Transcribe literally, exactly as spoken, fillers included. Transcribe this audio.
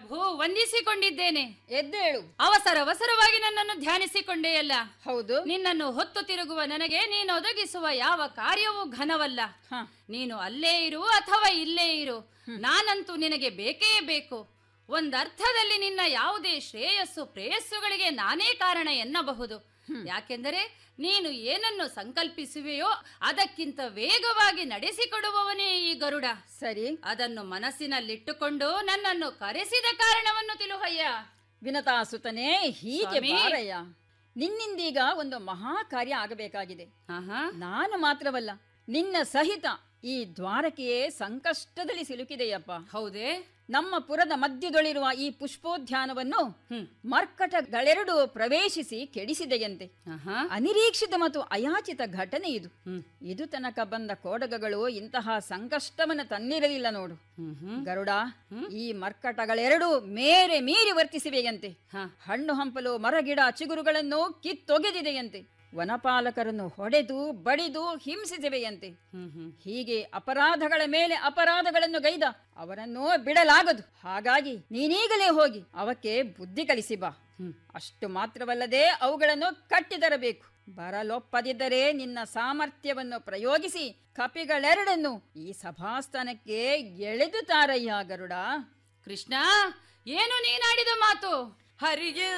ಪ್ರಭು, ವಂದಿಸಿಕೊಂಡಿದ್ದೇನೆ. ಎದ್ದೇಳು. ಅವಸರ ಅವಸರವಾಗಿ ನನ್ನನ್ನು ಧ್ಯಾನಿಸಿಕೊಂಡೆಯಲ್ಲ. ಹೌದು. ನಿನ್ನನ್ನು ಹೊತ್ತು ತಿರುಗುವ ನನಗೆ ನೀನು ಒದಗಿಸುವ ಯಾವ ಕಾರ್ಯವೂ ಘನವಲ್ಲ. ಹ. ನೀನು ಅಲ್ಲೇ ಇರು ಅಥವಾ ಇಲ್ಲೇ ಇರು, ನಾನಂತೂ ನಿನಗೆ ಬೇಕೇ ಬೇಕು. ಒಂದರ್ಥದಲ್ಲಿ ನಿನ್ನ ಯಾವುದೇ ಶ್ರೇಯಸ್ಸು ಪ್ರೇಯಸ್ಸುಗಳಿಗೆ ನಾನೇ ಕಾರಣ ಎನ್ನಬಹುದು. ಯಾಕೆಂದರೆ ನೀನು ಏನನ್ನು ಸಂಕಲ್ಪಿಸುವೆಯೋ ಅದಕ್ಕಿಂತ ವೇಗವಾಗಿ ನಡೆಸಿಕೊಡುವವನೇ ಈ ಗರುಡ. ಸರಿ, ಅದನ್ನು ಮನಸ್ಸಿನಲ್ಲಿಟ್ಟುಕೊಂಡು ನನ್ನನ್ನು ಕರೆಸಿದ ಕಾರಣವನ್ನು ತಿಳುಹಯ್ಯ. ವಿನತಾಸುತನೇ, ಹೀಗೆ ಸ್ವಾಮಿ. ಬಾರಯ್ಯ. ನಿನ್ನಿಂದೀಗ ಒಂದು ಮಹಾ ಕಾರ್ಯ ಆಗಬೇಕಾಗಿದೆ. ಆಹಾ. ನಾನು ಮಾತ್ರವಲ್ಲ, ನಿನ್ನ ಸಹಿತ ಈ ದ್ವಾರಕೆಯೇ ಸಂಕಷ್ಟದಲ್ಲಿ ಸಿಲುಕಿದೆಯಪ್ಪ. ಹೌದೇ? ನಮ್ಮ ಪುರದ ಮಧ್ಯದೊಳಿರುವ ಈ ಪುಷ್ಪೋದ್ಯಾನವನ್ನು ಹ್ಮ್. ಮರ್ಕಟಗಳೆರಡು ಪ್ರವೇಶಿಸಿ ಕೆಡಿಸಿದೆಯಂತೆ. ಆಹಾ. ಅನಿರೀಕ್ಷಿತ ಮತ್ತು ಅಯಾಚಿತ ಘಟನೆ ಇದು. ಹ್ಮ್. ಇದು ತನಕ ಬಂದ ಕೋಡಗಗಳು ಇಂತಹ ಸಂಕಷ್ಟವನ್ನು ತನ್ನಿರಲಿಲ್ಲ ನೋಡು. ಹ್ಮ್ ಹ್ಮ್. ಗರುಡ, ಈ ಮರ್ಕಟಗಳೆರಡು ಮೇರೆ ಮೀರಿ ವರ್ತಿಸಿವೆಯಂತೆ. ಹ. ಹಣ್ಣು ಹಂಪಲು ಮರಗಿಡ ಚಿಗುರುಗಳನ್ನು ಕಿತ್ತೊಗೆದಿದೆಯಂತೆ. ವನಪಾಲಕರನ್ನು ಹೊಡೆದು ಬಡಿದು ಹಿಂಸಿಸಿವೆಯಂತೆ. ಹ್ಮ್ ಹ್ಮ್. ಹೀಗೆ ಅಪರಾಧಗಳ ಮೇಲೆ ಅಪರಾಧಗಳನ್ನು ಗೈದ ಅವರನ್ನು ಬಿಡಲಾಗದು. ಹಾಗಾಗಿ ನೀನೀಗಲೇ ಹೋಗಿ ಅವಕ್ಕೆ ಬುದ್ಧಿ ಕಲಿಸಿ ಬಾ. ಅಷ್ಟು ಮಾತ್ರವಲ್ಲದೆ ಅವುಗಳನ್ನು ಕಟ್ಟಿತರಬೇಕು. ಬರಲೊಪ್ಪದಿದ್ದರೆ ನಿನ್ನ ಸಾಮರ್ಥ್ಯವನ್ನು ಪ್ರಯೋಗಿಸಿ ಕಪಿಗಳೆರಡನ್ನು ಈ ಸಭಾಸ್ಥಾನಕ್ಕೆ ಎಳೆದು ತಾರಯ್ಯ ಗರುಡ. ಕೃಷ್ಣ, ಏನು ನೀನಾಡಿದ ಮಾತು? ಹರಿಗೆ